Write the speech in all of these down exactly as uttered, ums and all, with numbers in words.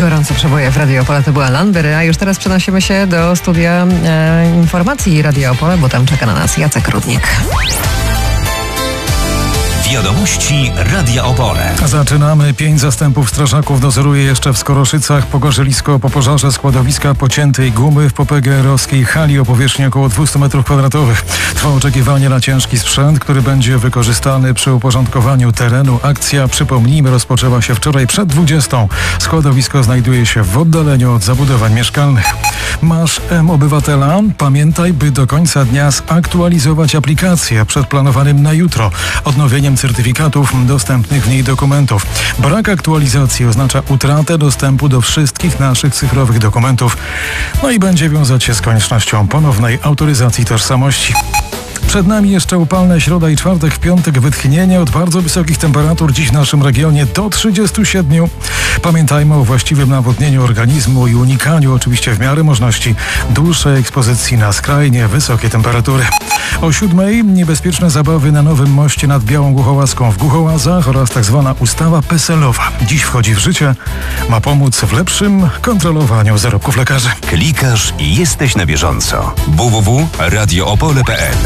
Gorące przeboje w Radio Opole to była Landberry, a już teraz przenosimy się do studia e, informacji Radio Opole, bo tam czeka na nas Jacek Rudnik. Wiadomości Radia Opole. Zaczynamy. Pięć zastępów strażaków dozoruje jeszcze w Skoroszycach. Pogorzelisko po pożarze składowiska pociętej gumy w P P G R-owskiej hali o powierzchni około dwieście metrów kwadratowych. Trwa oczekiwanie na ciężki sprzęt, który będzie wykorzystany przy uporządkowaniu terenu. Akcja, przypomnijmy, rozpoczęła się wczoraj przed dwudziestą. Składowisko znajduje się w oddaleniu od zabudowań mieszkalnych. Masz M-Obywatela? Pamiętaj, by do końca dnia zaktualizować aplikację przed planowanym na jutro odnowieniem certyfikatów dostępnych w niej dokumentów. Brak aktualizacji oznacza utratę dostępu do wszystkich naszych cyfrowych dokumentów, no i będzie wiązać się z koniecznością ponownej autoryzacji tożsamości. Przed nami jeszcze upalne środa i czwartek, w piątek wytchnienie od bardzo wysokich temperatur dziś w naszym regionie do trzydziestu siedmiu. Pamiętajmy o właściwym nawodnieniu organizmu i unikaniu, oczywiście w miarę możliwości, dłuższej ekspozycji na skrajnie wysokie temperatury. O siódmej niebezpieczne zabawy na Nowym Moście nad Białą Głuchołazką w Głuchołazach oraz tak zwana ustawa peselowa. Dziś wchodzi w życie, ma pomóc w lepszym kontrolowaniu zarobków lekarzy. Klikasz i jesteś na bieżąco. w w w kropka radio opole kropka p l.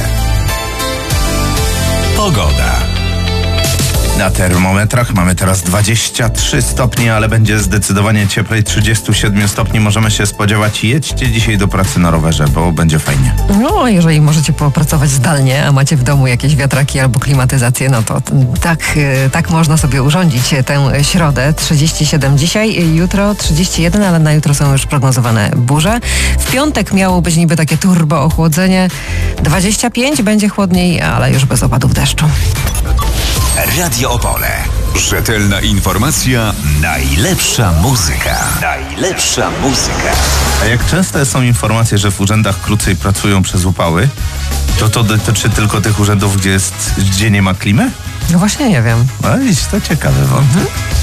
Pogoda. Na termometrach mamy teraz dwadzieścia trzy stopnie, ale będzie zdecydowanie cieplej, trzydzieści siedem stopni możemy się spodziewać. Jedźcie dzisiaj do pracy na rowerze, bo będzie fajnie. No, jeżeli możecie popracować zdalnie, a macie w domu jakieś wiatraki albo klimatyzację, no to tak, tak można sobie urządzić tę środę. trzydzieści siedem dzisiaj, jutro trzydzieści jeden, ale na jutro są już prognozowane burze. W piątek miało być niby takie turbo ochłodzenie. dwadzieścia pięć, będzie chłodniej, ale już bez opadów deszczu. Radio Opole. Rzetelna informacja, najlepsza muzyka. Najlepsza muzyka. A jak częste są informacje, że w urzędach krócej pracują przez upały, to to dotyczy tylko tych urzędów, gdzie, jest, gdzie nie ma klimy? No właśnie nie wiem. No widzisz, to ciekawe wątek. Mhm.